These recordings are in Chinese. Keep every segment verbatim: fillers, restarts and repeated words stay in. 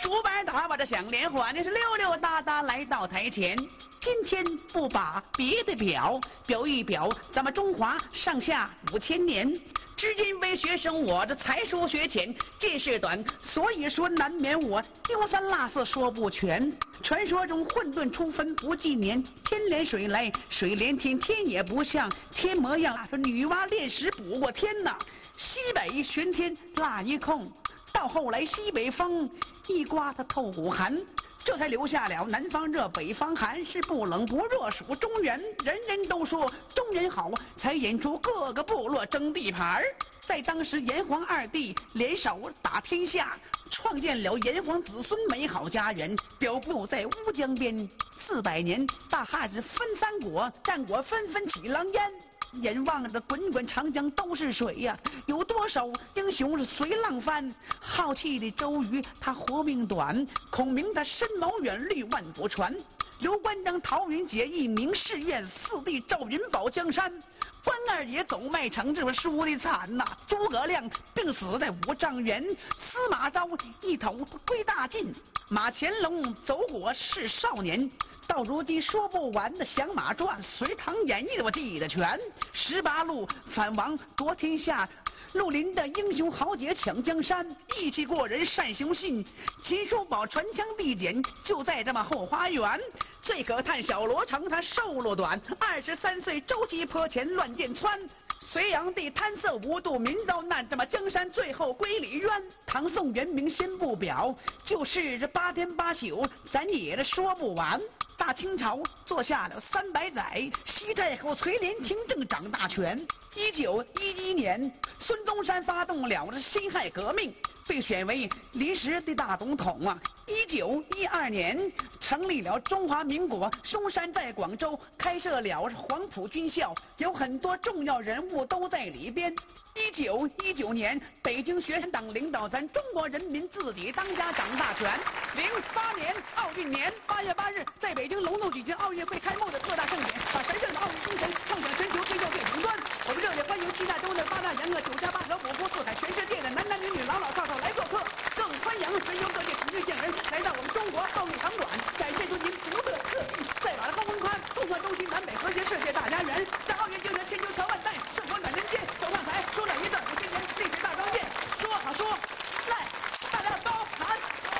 数百打把这响连环，那是溜溜达达来到台前。今天不把别的表，表一表咱们中华上下五千年。至今为学生，我这才疏学浅，见识短，所以说难免我丢三落四说不全。传说中混沌初分不纪年，天连水来水连天，天也不像天模样。说女娲炼石补过天呐，西北玄天拉一空，到后来西北风一刮它透骨寒。这才留下了南方热北方寒，是不冷不热属中原。人人都说中原好，才引出各个部落争地盘。在当时炎黄二帝联手打天下，创建了炎黄子孙美好家园。表布在乌江边，四百年大汉子分三国，战国纷纷起狼烟。眼望着滚滚长江都是水呀、啊，有多少英雄是随浪翻？好气的周瑜他活命短，孔明他深谋远虑万古传。刘关张桃园结义明誓愿，四弟赵云保江山。关二爷走麦城，这输的惨呐、啊！诸葛亮病死在五丈原，司马昭一头归大晋。马乾隆走火是少年，到如今说不完的降马传、隋唐演义我记得全。十八路反王夺天下，绿林的英雄豪杰抢江山，义气过人单雄信，秦叔宝传枪必剪，就在这么后花园。最可叹小罗成他寿路短，二十三岁周期坡前乱箭穿。隋炀帝贪色无度，民遭难，这么江山最后归李渊。唐宋元明先不表，就是这八天八宿，咱也说不完。大清朝坐下了三百载，西太后垂帘听政掌大权。一九一一年，孙中山发动了这辛亥革命，被选为临时的大总统啊。一九一二年，成立了中华民国，中山在广州开设了黄埔军校，有很多重要人物都在里边。一九一九年，北京学生党领导咱中国人民自己当家掌大权。零八年奥运年八月八日，在北京隆重举行奥运会开幕的特大盛典，把神圣的奥运精神奉向全球推向最顶端。我们热烈欢迎七大洲的八大洋啊、九加八和五湖四海全世界的男男女女、老老少少来做客，更欢迎全球各界体育健人来到我们中国奥运场馆，展现出您独特特技。再把高文宽纵贯中西南北和谐世界大家园，在奥运精神千秋乔万代，盛广暖人间。走上台说了一段我今年历史大章件，说好说，来，大家都喊，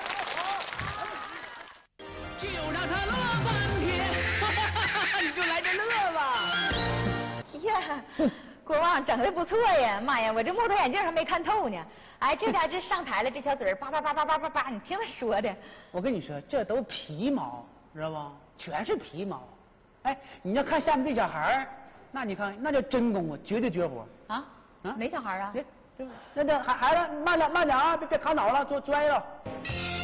就让他乐半天，哈哈哈哈，你就来这乐吧。 呀，国王整的不错呀！妈呀，我这木头眼镜还没看透呢。哎，这家这上台了，这小嘴儿叭叭叭叭叭叭叭，你听他说的。 我跟你说，这都皮毛，知道不？全是皮毛。哎，你要看下面这小孩儿，那你看那叫真功夫，绝对绝活。 啊啊，哪小孩啊？ 那那孩孩子慢点慢点啊，别别卡脑了，坐摔了。